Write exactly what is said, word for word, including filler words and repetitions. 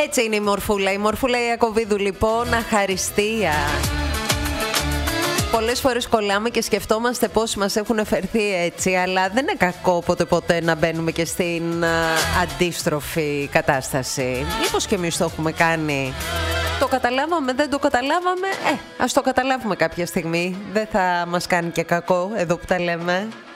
Έτσι είναι η Μορφούλα. Η Μορφούλα Ιακωβίδου λοιπόν, αχαριστία. Πολλές φορές κολλάμε και σκεφτόμαστε πώς μας έχουν φερθεί έτσι, αλλά δεν είναι κακό ποτέ ποτέ να μπαίνουμε και στην α, αντίστροφη κατάσταση. Μήπως και εμείς το έχουμε κάνει. Το καταλάβαμε, δεν το καταλάβαμε. Ε, ας το καταλάβουμε κάποια στιγμή. Δεν θα μας κάνει και κακό εδώ που τα λέμε.